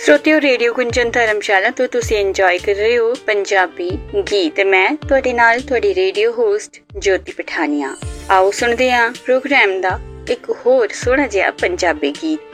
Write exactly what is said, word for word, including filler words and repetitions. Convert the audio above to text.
श्रोतियों radio Gunjan धर्मशाला तो तुसी enjoy कर रहे हो पंजाबी गीत। मैं तुहाडे नाल तुहाडी रेडियो होस्ट ज्योति पठानिया। आओ सुनदे हां प्रोग्राम दा एक होर सोहना जिहा पंजाबी गीत।